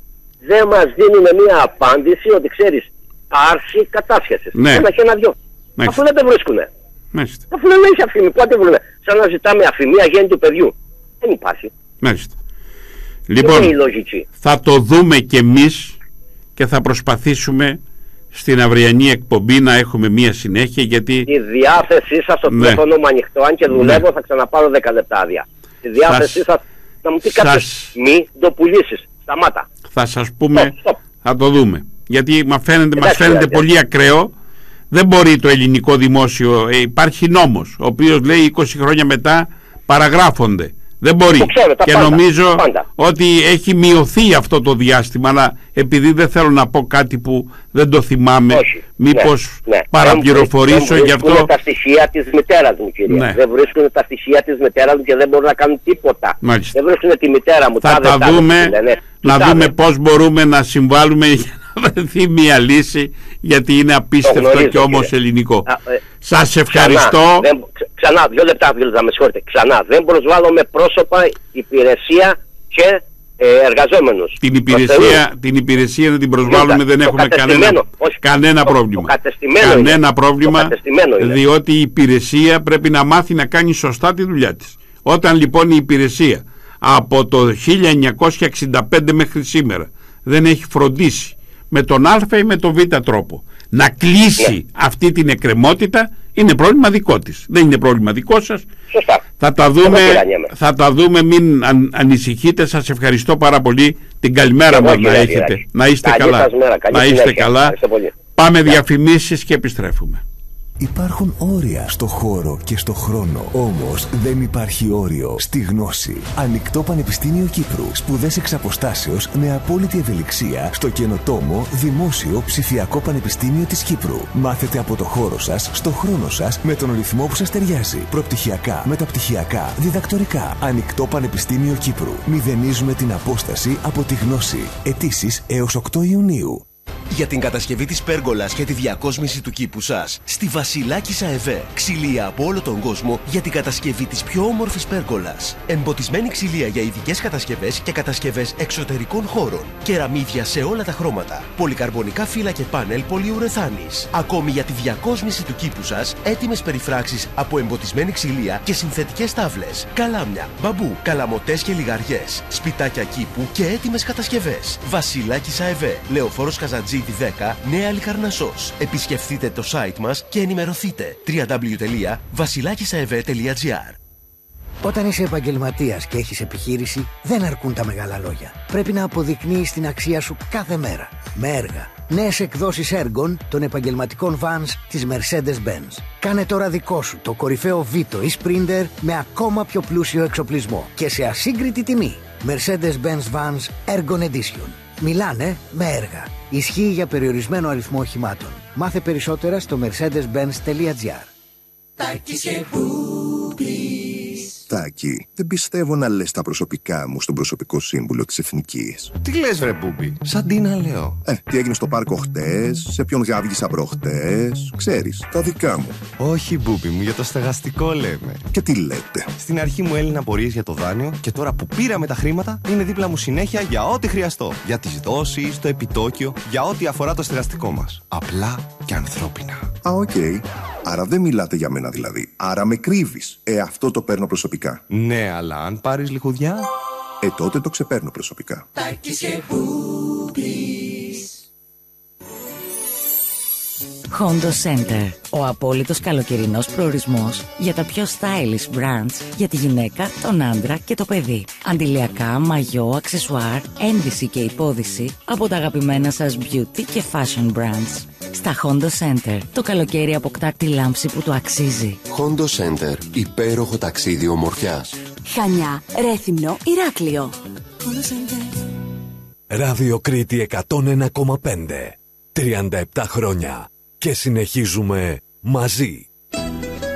Δεν μας δίνουν μια απάντηση ότι ξέρεις άρση κατάσχεσης. Ναι. Ένα και ένα δυο. Μάλιστα. Αφού δεν το βρίσκουνε. Μάλιστα. Αφού δεν έχει αφημί, πότε βρούμε. Σαν να ζητάμε αφημία γέννη του παιδιού. Δεν υπάρχει. Μάλιστα. Λοιπόν, η λογική. Θα το δούμε κι εμείς και θα προσπαθήσουμε στην αυριανή εκπομπή να έχουμε μία συνέχεια γιατί... Η διάθεσή σας στο ναι. τηλέφωνο μου ανοιχτό, αν και δουλεύω ναι. θα ξαναπάρω δέκα λεπτά άδεια. Η διάθεσή σας, σας να μου πει σας... κάποιος μη το πουλήσεις. Σταμάτα. Θα σας πούμε, stop, stop. θα το δούμε. Γιατί μας φαίνεται, μας φαίνεται πολύ ακραίο. Δεν μπορεί το ελληνικό δημόσιο, ε, υπάρχει νόμος ο οποίος λέει είκοσι χρόνια μετά παραγράφονται. Δεν μπορεί. Ξέρω, και πάντα, νομίζω πάντα. ότι έχει μειωθεί αυτό το διάστημα, αλλά επειδή δεν θέλω να πω κάτι που δεν το θυμάμαι, όχι, μήπως ναι, ναι. παραπληροφορήσω γι' αυτό. Δεν βρίσκουν τα στοιχεία της μητέρας μου, κυρία. Ναι. Δεν βρίσκουν τα στοιχεία της μητέρας μου και δεν μπορούν να κάνουν τίποτα. Μάλιστα. Δεν βρίσκουν τη μητέρα μου. Θα τα δούμε, να δούμε πώς μπορούμε να συμβάλλουμε για να βρεθεί μια λύση, γιατί είναι απίστευτο γνωρίζω, και όμως κύριε. ελληνικό. Α, ε, Σας ευχαριστώ. Ξανά, δεν, ξανά, δύο λεπτά, δύο λεπτά, με συγχωρείτε. Ξανά, δεν προσβάλλω με πρόσωπα, υπηρεσία και ε, εργαζόμενους. Την υπηρεσία, την υπηρεσία δεν την προσβάλλουμε, δεν έχουμε κανένα, όχι, κανένα το, πρόβλημα. Το κανένα είναι. πρόβλημα, το διότι η υπηρεσία πρέπει να μάθει να κάνει σωστά τη δουλειά της. Όταν λοιπόν η υπηρεσία από το χίλια εννιακόσια εξήντα πέντε μέχρι σήμερα δεν έχει φροντίσει με τον Α ή με τον Β τρόπο να κλείσει ναι. αυτή την εκκρεμότητα, είναι πρόβλημα δικό της. Δεν είναι πρόβλημα δικό σας. Σωστά. Θα τα δούμε, θα τα δούμε, μην αν, ανησυχείτε. Σας ευχαριστώ πάρα πολύ. Την καλημέρα μας να έχετε. Να είστε καλή καλά. Μέρα, να είστε καλά. Πάμε διαφημίσεις και επιστρέφουμε. Υπάρχουν όρια στο χώρο και στο χρόνο. Όμως δεν υπάρχει όριο στη γνώση. Ανοιχτό Πανεπιστήμιο Κύπρου. Σπουδές εξ αποστάσεως με απόλυτη ευελιξία στο καινοτόμο Δημόσιο Ψηφιακό Πανεπιστήμιο της Κύπρου. Μάθετε από το χώρο σας, στο χρόνο σας, με τον ρυθμό που σας ταιριάζει. Προπτυχιακά, μεταπτυχιακά, διδακτορικά. Ανοιχτό Πανεπιστήμιο Κύπρου. Μηδενίζουμε την απόσταση από τη γνώση. Αιτήσεις έως οκτώ Ιουνίου. Για την κατασκευή της πέργολας και τη διακόσμηση του κήπου σας, στη Βασιλάκης ΑΕΒ. Ξυλία από όλο τον κόσμο για την κατασκευή της πιο όμορφης πέργολας. Εμποτισμένη ξυλία για ειδικές κατασκευές και κατασκευές εξωτερικών χώρων. Κεραμίδια σε όλα τα χρώματα. Πολυκαρμπονικά φύλλα και πάνελ πολυουρεθάνης. Ακόμη για τη διακόσμηση του κήπου σας, έτοιμες περιφράξεις από εμποτισμένη ξυλία και συνθετικές τάβλες. Καλάμια, μπαμπού, καλαμοτές και λιγαριές. Σπιτάκια κήπου και έτοιμες κατασκευές. Βασιλάκης ΑΕΒ. Λεωφόρος Καζαντζίδη δέκα, Νέα Λικαρνασσός. Επισκεφτείτε το site μας και ενημερωθείτε. double-u double-u double-u τελεία βασιλάκισαεβ τελεία gr. Όταν είσαι επαγγελματίας και έχεις επιχείρηση, δεν αρκούν τα μεγάλα λόγια. Πρέπει να αποδεικνύεις την αξία σου κάθε μέρα. Με έργα. Νέες εκδόσεις έργων των επαγγελματικών vans της Mercedes-Benz. Κάνε τώρα δικό σου το κορυφαίο Vito ή Sprinter με ακόμα πιο πλούσιο εξοπλισμό και σε ασύγκριτη τιμή. Mercedes-Benz Vans Ergon Edition. Μιλάνε με έργα. Ισχύει για περιορισμένο αριθμό οχημάτων. Μάθε περισσότερα στο mercedes benz τελεία gr. Τάκης και Μπούμπης. Στάκη, δεν πιστεύω να λες τα προσωπικά μου στον προσωπικό σύμβουλο της Εθνικής. Τι λες βρε Μπούμπι, σαν τι να λέω. Ε, τι έγινε στο πάρκο χτες, σε ποιον γάβγισα προχτές, ξέρεις, τα δικά μου. Όχι Μπούμπι μου, για το στεγαστικό λέμε. Και τι λέτε. Στην αρχή μου έλυνε απορίες για το δάνειο και τώρα που πήραμε τα χρήματα είναι δίπλα μου συνέχεια για ό,τι χρειαστώ. Για τις δόσεις, το επιτόκιο, για ό,τι αφορά το στεγαστικό μας. Απλά και ανθρώπινα. Α, οκ. Okay. Άρα δεν μιλάτε για μένα δηλαδή. Άρα με κρύβεις. Ε, αυτό το παίρνω προσωπικά. Ναι, αλλά αν πάρεις λιχουδιά... Ε, τότε το ξεπαίρνω προσωπικά. Hondo Center. Ο απόλυτος καλοκαιρινός προορισμός για τα πιο stylish brands για τη γυναίκα, τον άντρα και το παιδί. Αντιλιακά, μαγιό, αξεσουάρ, ένδυση και υπόδυση από τα αγαπημένα σας beauty και fashion brands. Στα Hondo Center, το καλοκαίρι αποκτά τη λάμψη που του αξίζει. Hondo Center, υπέροχο ταξίδι ομορφιάς. Χανιά, Ρέθυμνο, Ηράκλειο. Ράδιο Κρήτη εκατόν ένα κόμμα πέντε. τριάντα επτά χρόνια. Και συνεχίζουμε μαζί.